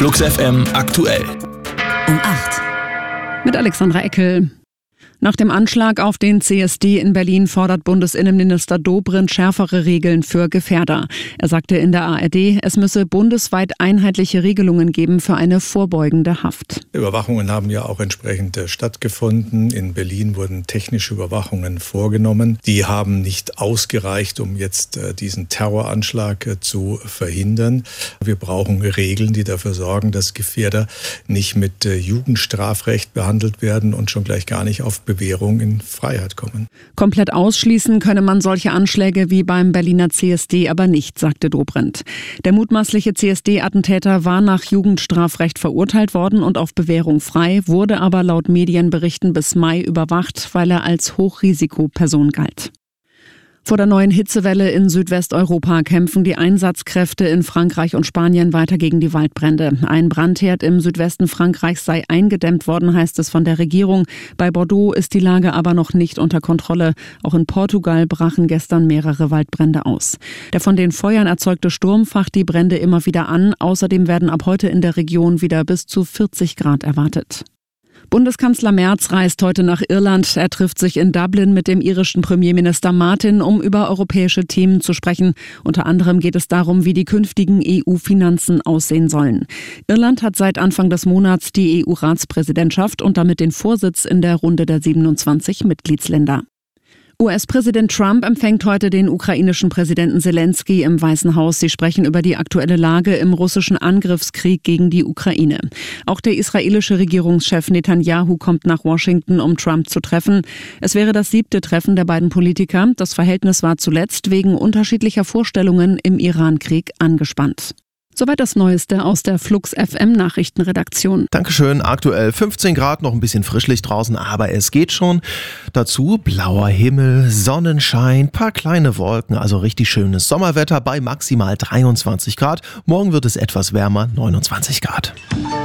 Flux FM aktuell. Um 8. Mit Alexandra Eckel. Nach dem Anschlag auf den CSD in Berlin fordert Bundesinnenminister Dobrindt schärfere Regeln für Gefährder. Er sagte in der ARD, es müsse bundesweit einheitliche Regelungen geben für eine vorbeugende Haft. Überwachungen haben ja auch entsprechend stattgefunden. In Berlin wurden technische Überwachungen vorgenommen. Die haben nicht ausgereicht, um jetzt diesen Terroranschlag zu verhindern. Wir brauchen Regeln, die dafür sorgen, dass Gefährder nicht mit Jugendstrafrecht behandelt werden und schon gleich gar nicht auf Bewährung in Freiheit kommen. Komplett ausschließen könne man solche Anschläge wie beim Berliner CSD aber nicht, sagte Dobrindt. Der mutmaßliche CSD-Attentäter war nach Jugendstrafrecht verurteilt worden und auf Bewährung frei, wurde aber laut Medienberichten bis Mai überwacht, weil er als Hochrisikoperson galt. Vor der neuen Hitzewelle in Südwesteuropa kämpfen die Einsatzkräfte in Frankreich und Spanien weiter gegen die Waldbrände. Ein Brandherd im Südwesten Frankreichs sei eingedämmt worden, heißt es von der Regierung. Bei Bordeaux ist die Lage aber noch nicht unter Kontrolle. Auch in Portugal brachen gestern mehrere Waldbrände aus. Der von den Feuern erzeugte Sturm facht die Brände immer wieder an. Außerdem werden ab heute in der Region wieder bis zu 40 Grad erwartet. Bundeskanzler Merz reist heute nach Irland. Er trifft sich in Dublin mit dem irischen Premierminister Martin, um über europäische Themen zu sprechen. Unter anderem geht es darum, wie die künftigen EU-Finanzen aussehen sollen. Irland hat seit Anfang des Monats die EU-Ratspräsidentschaft und damit den Vorsitz in der Runde der 27 Mitgliedsländer. US-Präsident Trump empfängt heute den ukrainischen Präsidenten Zelensky im Weißen Haus. Sie sprechen über die aktuelle Lage im russischen Angriffskrieg gegen die Ukraine. Auch der israelische Regierungschef Netanyahu kommt nach Washington, um Trump zu treffen. Es wäre das 7. Treffen der beiden Politiker. Das Verhältnis war zuletzt wegen unterschiedlicher Vorstellungen im Iran-Krieg angespannt. Soweit das Neueste aus der Flux FM Nachrichtenredaktion. Dankeschön. Aktuell 15 Grad, noch ein bisschen Frischlicht draußen, aber es geht schon. Dazu blauer Himmel, Sonnenschein, paar kleine Wolken, also richtig schönes Sommerwetter bei maximal 23 Grad. Morgen wird es etwas wärmer, 29 Grad.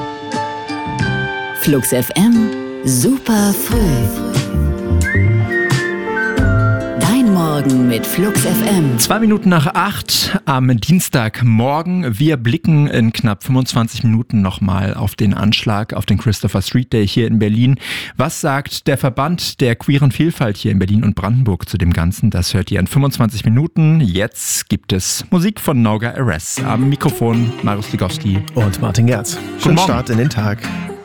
Flux FM, super früh. Morgen mit Flux FM. 2 Minuten nach 8 am Dienstagmorgen. Wir blicken in knapp 25 Minuten nochmal auf den Anschlag auf den Christopher Street Day hier in Berlin. Was sagt der Verband der queeren Vielfalt hier in Berlin und Brandenburg zu dem Ganzen? Das hört ihr in 25 Minuten. Jetzt gibt es Musik von Noga Erez. Am Mikrofon Marius Ligowski und Martin Gerz. Schönen Start in den Tag.